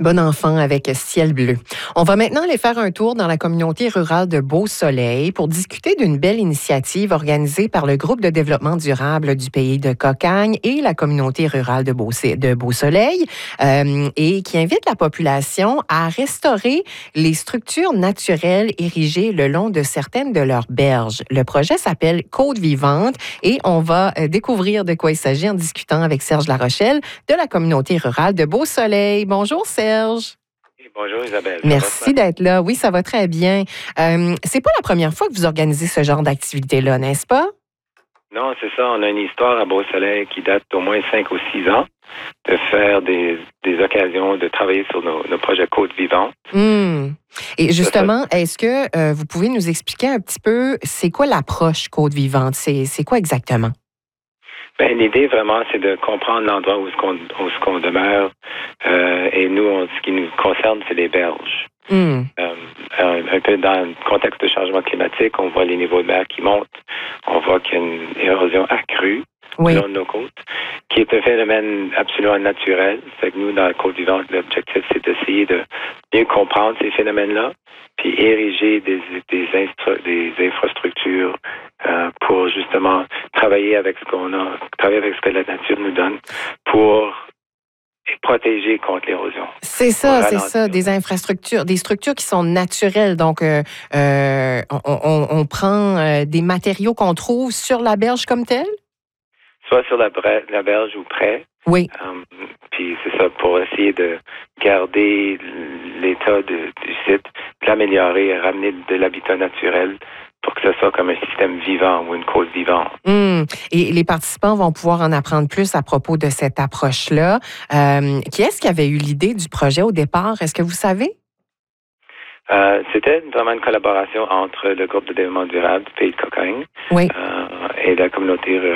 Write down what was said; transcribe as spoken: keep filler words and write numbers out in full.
Bon enfant avec ciel bleu. On va maintenant aller faire un tour dans la communauté rurale de Beau-Soleil pour discuter d'une belle initiative organisée par le groupe de développement durable du pays de Cocagne et la communauté rurale de, Beau- de Beau-Soleil euh, et qui invite la population à restaurer les structures naturelles érigées le long de certaines de leurs berges. Le projet s'appelle Côte vivante et on va découvrir de quoi il s'agit en discutant avec Serge Larochelle de la communauté rurale de Beau-Soleil. Bonjour Serge. Bonjour Isabelle. Merci d'être là. Oui, ça va très bien. Euh, c'est pas la première fois que vous organisez ce genre d'activité-là, n'est-ce pas? Non, c'est ça. On a une histoire à Beau-Soleil qui date d'au moins cinq ou six ans de faire des, des occasions de travailler sur nos, nos projets Côte vivante. Mmh. Et justement, est-ce que euh, vous pouvez nous expliquer un petit peu c'est quoi l'approche Côte vivante? C'est, c'est quoi exactement? Ben, l'idée vraiment, c'est de comprendre l'endroit où ce qu'on, où ce qu'on demeure. Euh, et nous, on, ce qui nous concerne, c'est les berges. Mmh. Euh, un, un peu dans le contexte de changement climatique, on voit les niveaux de mer qui montent. On voit qu'il y a une érosion accrue oui. le long de nos côtes, qui est un phénomène absolument naturel. C'est que nous, dans la Côte vivante, l'objectif, c'est d'essayer de mieux comprendre ces phénomènes-là, puis ériger des, des, instru- des infrastructures euh, pour justement travailler avec ce qu'on a, travailler avec ce que la nature nous donne pour protéger contre l'érosion. C'est ça, c'est ça, des infrastructures, des structures qui sont naturelles. Donc, euh, euh, on, on, on prend euh, des matériaux qu'on trouve sur la berge comme telle? Soit sur la, bre- la berge ou près. Oui. Um, puis c'est ça, pour essayer de garder l'état de, du site, de l'améliorer, ramener de l'habitat naturel pour que ce soit comme un système vivant ou une côte vivante. Mmh. Et les participants vont pouvoir en apprendre plus à propos de cette approche-là. Euh, qui est-ce qui avait eu l'idée du projet au départ? Est-ce que vous savez? Euh, c'était vraiment une collaboration entre le groupe de développement durable du pays de Cocagne oui. euh, et la communauté rurale